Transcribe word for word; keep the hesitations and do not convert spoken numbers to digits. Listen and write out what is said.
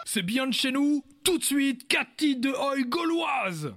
c'est bien de chez nous. Tout de suite, quatre titres de Oi gauloise.